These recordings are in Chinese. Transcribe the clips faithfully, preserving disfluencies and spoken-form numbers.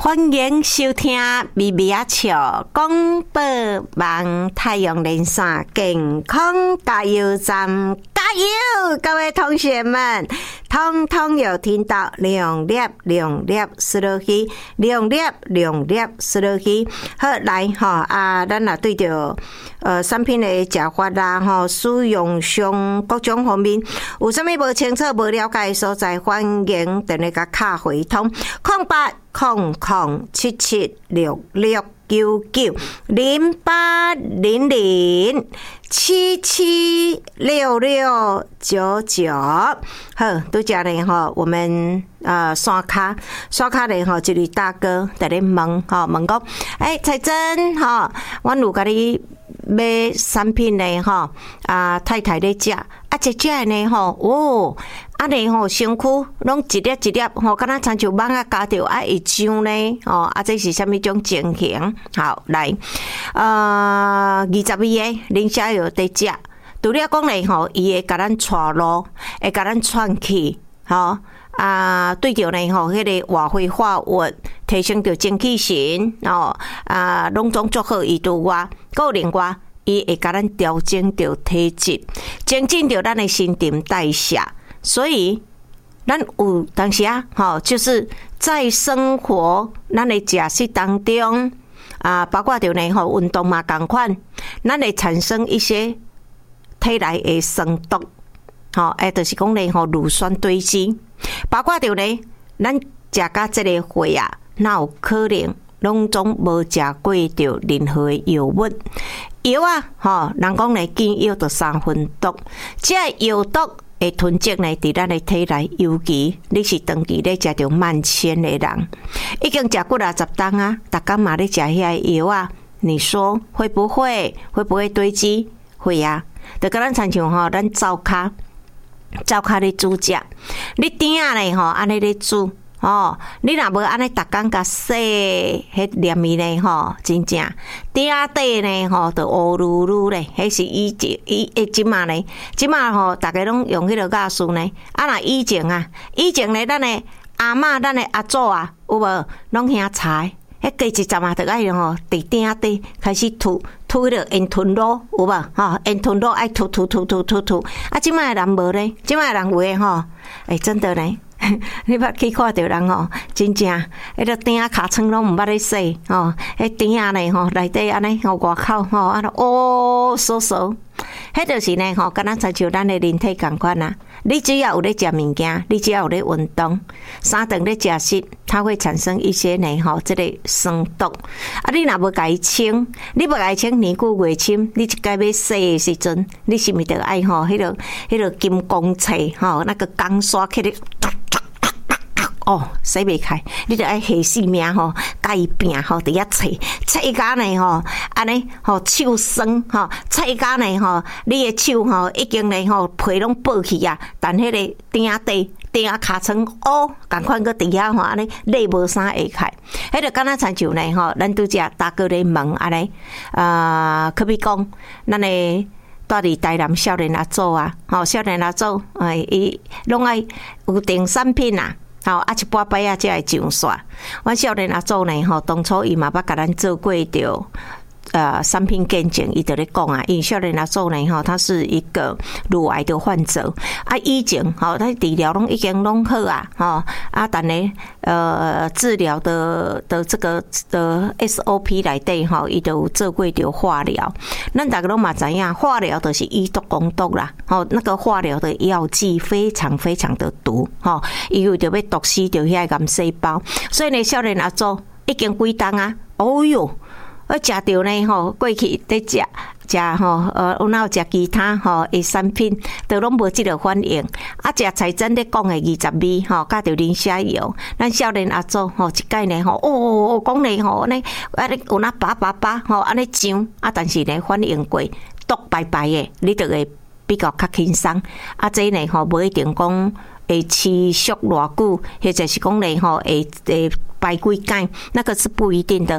欢迎收听咪咪啊笑广播网太阳连线健康加油站，加油！各位同学们，通通有听到两粒两粒输落去，两粒两粒输落去。好，来吼啊，咱也对着呃产品的食法啦吼，使用上各种方面有啥物无清楚、无了解的所在，欢迎等你甲卡回通空八空空七七六六九九零八零零七七六六九九。好，拄则咧吼，我们呃刷卡刷卡咧吼，一位大哥在咧问吼，问讲，诶、欸，彩珍吼，阮有甲你买产品咧吼，啊太太咧食，啊食食呢吼，哦。啊，呢吼身躯拢一粒一粒吼，敢若亲像蠓啊夹着啊会痒呢吼，啊这是啥物种情形？好，来，呃，二十位个林小友在食，除了讲咧吼，伊会甲咱带路，会甲咱喘气，吼啊，对着呢吼，迄个活血化瘀，提升着精气神，吼啊，拢总做好伊除外，个另外，伊会甲咱调整着体质，增进着咱的新陈代谢。所以，咱有当时啊，吼，就是在生活咱的食食当中啊，包括着呢吼运动嘛共款，咱会产生一些体内的酸毒，吼，诶，就是讲呢吼乳酸堆积，包括着呢，咱食到这个岁啊，哪有可能拢总无食过着任何的药物？药啊，吼，人讲呢见药就三分毒，这药毒。会囤积呢，伫咱的体内，尤其你是长期咧食着慢纤的人，已经食几啊十档啊，逐工嘛咧食遐药啊，你说会不会？会不会堆积？会啊，就甲咱亲像吼，咱灶骹，灶骹咧煮食，你鼎啊咧吼，安尼咧煮。哦，你若无安尼，逐工甲洗迄黏味呢吼，真正鼎底呢吼，就乌噜噜咧。迄是以前以诶，即马呢，即马吼，逐个拢用迄个假素呢。啊，若以前啊，以前咧，咱诶阿嬷、咱诶阿祖啊，有无拢兄菜？迄过一阵啊，就爱吼，伫鼎底开始吐吐迄个烟吞卤，有无？吼，烟吞卤爱吐吐吐吐吐吐。啊，即马诶人无咧，即马诶人有诶吼，诶，真的呢。你捌去看到人吼，真正迄个鼎尻川拢毋捌咧洗吼，迄鼎啊呢吼内底安尼吼外口吼啊哦嗖嗖，迄就是呢吼，敢若亲像咱的人体共款啊。你只要有咧食物件，你只要有咧运动，三顿咧食食，它会产生一些呢吼，这个酸毒。啊，你若无甲伊清，你无甲伊清年久月深，你一该要洗的时阵，你是毋是得爱吼迄个迄个金光锉吼，那个钢刷起咧。哦，洗袂开，你着爱下死命吼，甲伊拼吼，伫遐切切甲呢吼，安尼吼手酸吼，切甲呢吼，你的手吼已经呢吼皮拢剥去啊，但迄个鼎底鼎尻川哦，共款个伫遐吼安尼内无啥会开，迄着敢若亲像呢吼，咱拄则大哥咧问安尼，啊，可比讲咱的。住伫台南少年阿祖啊，吼少年阿祖，哎，伊拢爱有定产品啊，吼啊一半摆啊才会上线。阮少年阿祖呢，吼当初伊嘛捌甲咱做过着。呃，产品鉴证，伊就咧讲啊，因少年阿祖呢，吼，他是一个乳癌的患者啊，以前吼，他治疗拢已经拢好啊，吼啊，但呢，呃，治疗的的这个的 S O P 内底吼，伊都有做过着化疗。咱大家拢嘛知影，化疗就是以毒攻毒啦，吼，那个化疗的药剂非常非常的毒，吼，伊为着要毒死着遐癌细胞，所以呢，少年阿祖已经几档啊，哦哟。我食着呢吼，过去在食食吼，呃，有哪有食其他吼的产品，都拢无即个反应。啊，食彩珍咧讲的二十味吼，加着磷虾油，咱少年阿祖吼，一概呢吼，哦，讲呢吼，安尼安尼有哪拔拔拔吼，安尼上啊，但是呢反应过毒白白的，你就会比较较轻松。啊，这呢吼，无一定讲会持续偌久，或者是讲呢吼会会排几工，那个是不一定的。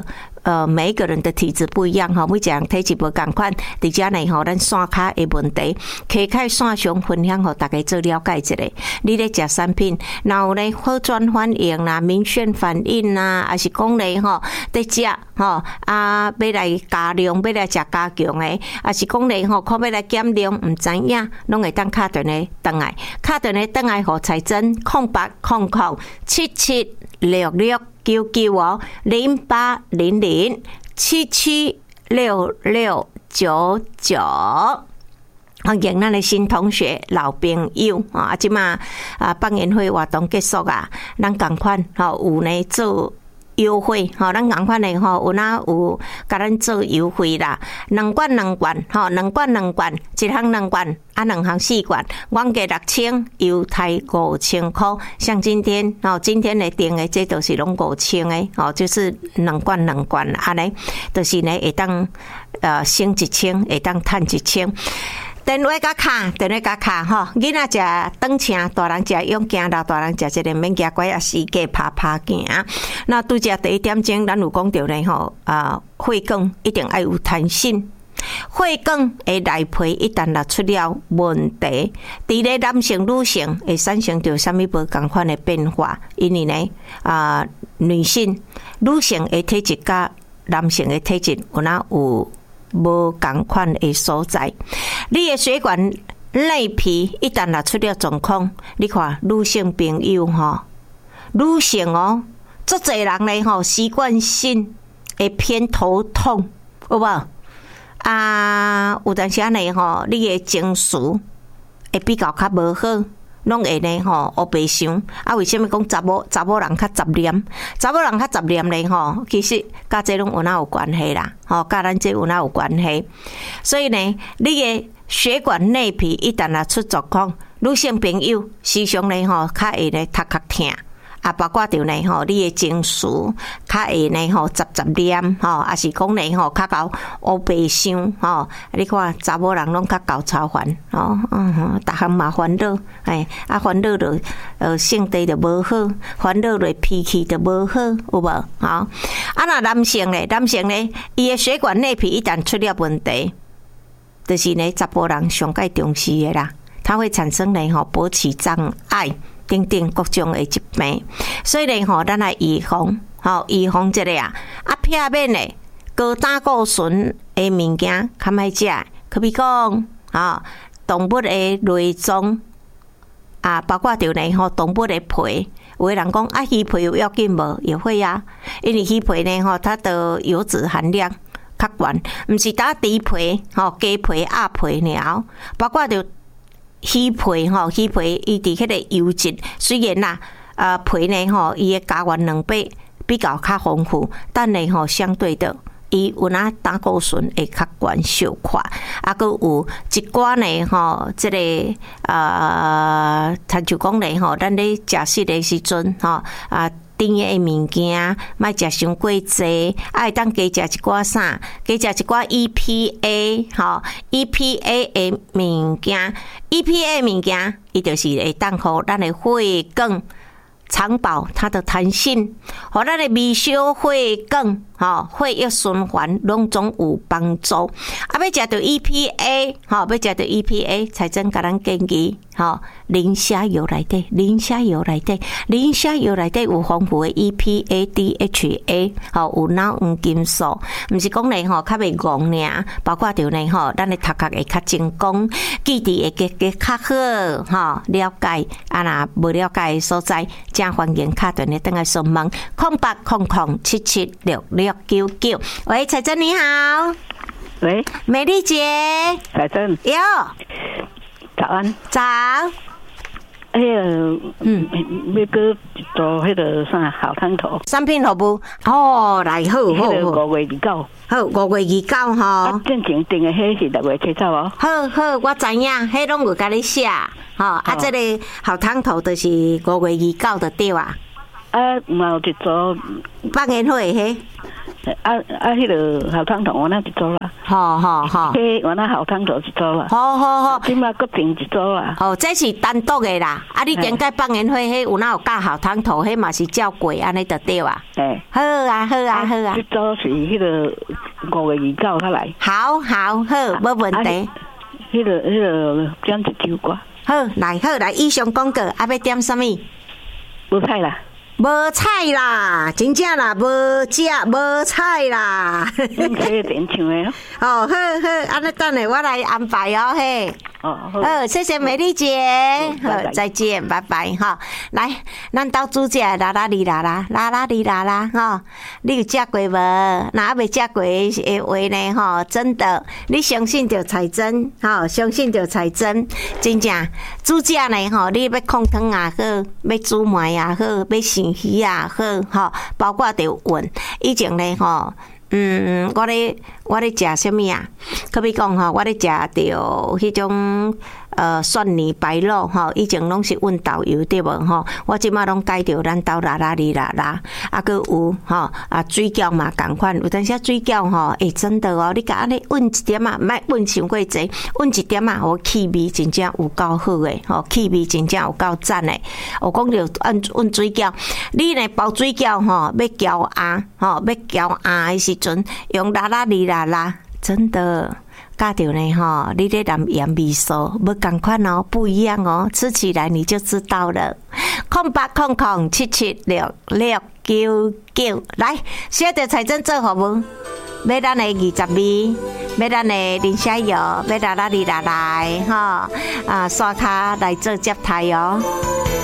呃每一个人的体质不一样哈，每一个人体质不同款，伫遮呢吼，咱线卡的问题，可以开线上分享，互大家做了解一下。你咧食产品，然后呢好转反应啦、明显反应啦，还是讲咧吼，在食吼啊，要来加量，要来食加强的，还是讲咧吼，可要来减量，唔知影，拢会当敲电话转来，敲电话转来，互彩珍空八空空七七六六九九哦，零八零零七七六六九九。欢迎咱的新同学、老朋友啊！即马啊，放年会活动结束啊，咱共款吼有呢做优惠吼，咱共款的吼有哪有甲咱做优惠啦？两罐两罐吼，两罐两罐，一项两罐啊，两项四罐，原价六千，优待五千块。像今天哦，今天的订的这都是拢五千的哦，就是两罐两罐安尼，就是呢会当呃省一千，会当赚一千。电话甲卡，电话甲卡吼，囡仔食顿车，大人食用行路，大人食这个免惊怪啊，四界爬爬行。那拄则第一点钟，咱有讲到呢吼，啊，血管一定要有弹性，血管的内皮一旦若出了问题，伫咧男性、女性会产生着啥物无共款的变化？因为呢，啊，女性、女性的体质甲男性的体质有哪有无共款的所在？你的血管内皮一旦若出了状况，你看女性朋友吼，女性哦，足侪人咧吼，习惯性会偏头痛，有无？啊，有阵时啊呢吼，你的情绪会比较较无好。拢会呢吼，黑白想啊？为什么讲查某查某人较杂念？查某人较杂念咧吼，其实甲这拢有哪有关系啦？吼，甲咱这有哪有关系？所以呢，你的血管内皮一旦若出状况，女性朋友时常咧吼，较会咧头壳痛。啊，包括着呢吼，你的情绪较会呢吼杂杂念吼，啊是讲呢吼较高黑白想吼，你看查某人拢较高超烦吼，嗯，逐项嘛烦恼，哎，啊烦恼着呃性地着无好，烦恼着脾气着无好，有无？吼，啊那男性咧，男性咧，伊的血管内皮一旦出了问题，就是呢查甫人上介重视的啦，它会产生呢吼勃起障碍。等等各种的疾病，所以呢，吼，咱来预防，吼，预防这个啊，啊，避免呢高胆固醇的物件，较莫食，可比讲啊，动物的内脏啊，包括着呢吼，动物的皮，有的人讲啊，鱼皮有要紧无？也会啊，因为鱼皮呢吼，它的油脂含量较悬，毋是打猪皮、吼鸡皮、鸭皮尔，包括着。鱼皮吼，鱼皮伊伫迄个油脂，虽然啦，呃皮呢吼，伊的加原两倍比较较丰富，但呢吼相对的，伊有哪胆固醇会较悬小块，啊，佮有一寡呢吼，即、這个呃，参就讲咧吼，咱咧食食的时阵吼啊。甜的物件，莫食伤过济，啊，会当加食一寡啥？加食一寡 E P A， 吼 ，E P A 的物件 ，E P A 物件，伊就是会当互咱的血管长保它的弹性，互咱的微小血管，吼，血液循环拢总有帮助。啊，要食到 E P A， 吼，要食到 E P A， 才真甲咱建议，吼。磷虾油内底，磷虾油内底，磷虾油内底有丰富的 E P A D H A， 吼有脑黄金素，毋是讲咧吼较袂戆尔，包括着咧吼，咱的头壳会较精光，记忆会加加较好，吼了解啊若无了解的所在，正欢迎敲电话等来询问，空八空空七七六六九九。喂，彩珍你好。 喂， 美丽姐。 彩珍。 哟。 早安。 早。 迄个，嗯，要搁做迄个啥好汤头， 产品服务哦，来好好好， 五月二九， 好五月二九吼。 啊，正经订的迄是六月七十哦。 好好，我知影，迄拢有甲你写，吼啊，这个好汤头就是五月二九的对啊。 啊，嘛有一组放烟火迄。 啊啊，迄个好汤头我那一组啦。 好好好。 嘿，我那好汤头一组啦。 好好好。 今嘛搁订一组啦。 哦，这是单独的啦。啊，你点解放烟花？迄有哪有加好汤头？迄嘛是照贵安尼就对啊。 哎。 好啊，好啊，好啊。 这组是迄个五月二九他来。 好好好，没问题。 迄个迄个点一首歌。 好，来好来，以上广告，啊要点什么？ 无菜啦。 无菜啦，真正啦，无食无菜啦。 嗯，可以点唱的咯。 哦，好好，安尼等下我来安排哦，嘿。 哦，好。 好，谢谢美丽姐。好，再见，拜拜哈。来，咱到主食啦啦哩啦啦，啦啦哩啦啦哈。你有食过无？若未食过的话呢，吼，真的，你相信着才真，吼，相信着才真，真正主食呢，吼，你要控汤也好，要煮糜也好，要生鱼也好，吼，包括着运，以前呢，吼。嗯，我咧我咧食什么啊？可比讲吼，我咧食着迄种呃蒜泥白肉吼，以前拢是运豆油对无吼？我即马拢改着咱豆啦啦哩啦啦，啊个有吼啊水饺嘛共款，有当时水饺吼，诶、欸、真的哦，你甲安尼运一点啊，莫运伤过济，运一点啊，我气味真正有够好诶，吼气味真正有够赞诶。我讲着运运水饺，你呢包水饺吼，要搅鸭吼，要搅鸭诶时阵用啦啦哩啦啦，真的。加着呢哈，你咧淋盐味素，不同款哦，不一样哦，吃起来你就知道了。空八空空七七六六九九，来，写着财政做服务，要咱的二十味，要咱的林虾油，要啦啦哩啦来哈，啊刷卡来做接待哦。